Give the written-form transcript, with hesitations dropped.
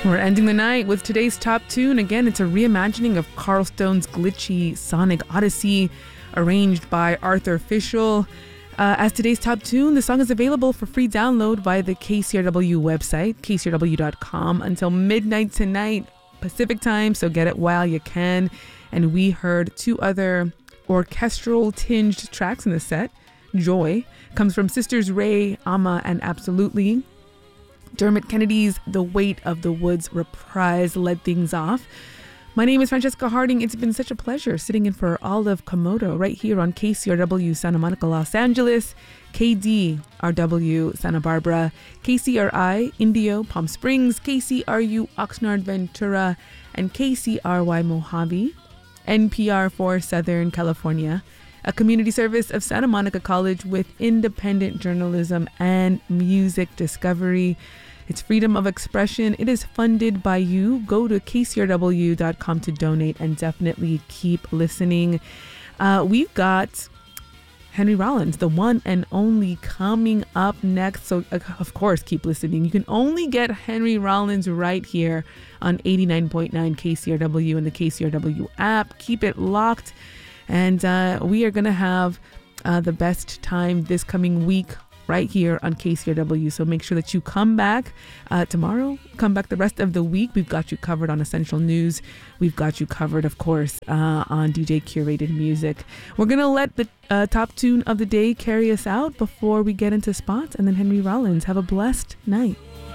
We're ending the night with today's top tune. Again, it's a reimagining of Carl Stone's glitchy Sonic Odyssey, arranged by Arthur Fischel. As today's top tune, the song is available for free download via the KCRW website, kcrw.com, until midnight tonight Pacific time, so get it while you can. And we heard two other orchestral tinged tracks in the set. Joy comes from Sisters Ray, Amma, and Absolutely. Dermot Kennedy's The Weight of the Woods reprise led things off. My name is Francesca Harding. It's been such a pleasure sitting in for Olive Komodo right here on KCRW Santa Monica, Los Angeles, KDRW Santa Barbara, KCRI Indio Palm Springs, KCRU Oxnard Ventura, and KCRY Mojave, NPR for Southern California, a community service of Santa Monica College with independent journalism and music discovery. It's freedom of expression. It is funded by you. Go to kcrw.com to donate and definitely keep listening. We've got Henry Rollins, the one and only, coming up next. So, of course, keep listening. You can only get Henry Rollins right here on 89.9 KCRW and the KCRW app. Keep it locked. And we are going to have the best time this coming week right here on KCRW. So make sure that you come back tomorrow, come back the rest of the week. We've got you covered on Essential News. We've got you covered, of course, on DJ Curated Music. We're going to let the top tune of the day carry us out before we get into spots. And then Henry Rollins. Have a blessed night.